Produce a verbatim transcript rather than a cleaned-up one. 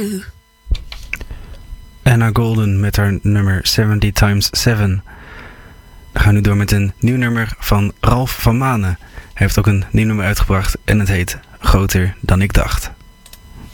Anna Golden met haar nummer zeventig times zeven. We gaan nu door met een nieuw nummer van Ralf van Manen. Hij heeft ook een nieuw nummer uitgebracht en het heet Groter dan ik dacht.